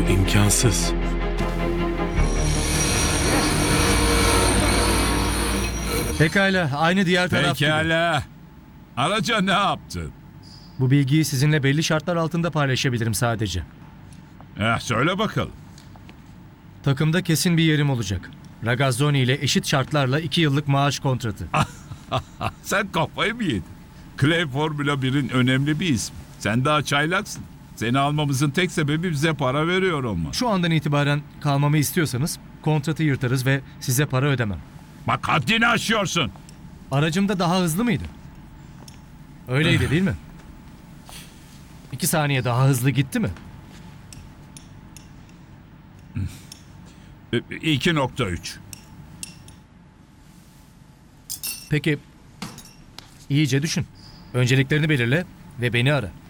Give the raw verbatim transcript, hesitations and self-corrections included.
Bu imkansız. Pekala, aynı diğer taraf gibi. Pekala. Araca ne yaptın? Bu bilgiyi sizinle belli şartlar altında paylaşabilirim sadece. Eh, söyle bakalım. Takımda kesin bir yerim olacak. Ragazzoni ile eşit şartlarla iki yıllık maaş kontratı. Sen kafayı mı yedin? Clay Formula birin önemli bir ismi. Sen daha çaylaksın. Seni almamızın tek sebebi bize para veriyor olman. Şu andan itibaren kalmamı istiyorsanız kontratı yırtarız ve size para ödemem. Bak haddini aşıyorsun. Aracım da daha hızlı mıydı? Öyleydi değil mi? İki saniye daha hızlı gitti mi? iki nokta üç. Peki, iyice düşün. Önceliklerini belirle ve beni ara.